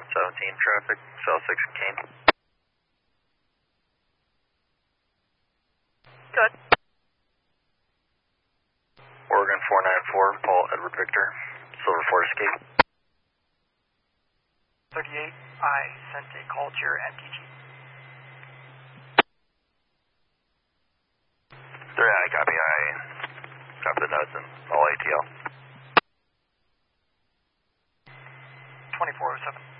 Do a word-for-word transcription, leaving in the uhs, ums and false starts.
one seventeen traffic, cell six Kane. Good. Oregon four nine four, Paul Edward Victor, Silver Ford Escape. thirty-eight, I sent a call to your M T G. three I copy, I copy the notes and all A T L. twenty-four oh seven.